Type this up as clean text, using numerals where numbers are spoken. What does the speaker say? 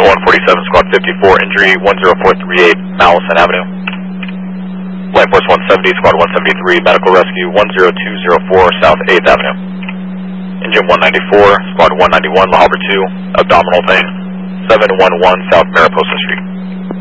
Ambulance 147, Squad 54, injury 10438 Allison Avenue. Light Force 170, Squad 173, medical rescue 10204 South 8th Avenue. Engine 194, Squad 191, La Habra 2, abdominal pain, 711 South Mariposa Street.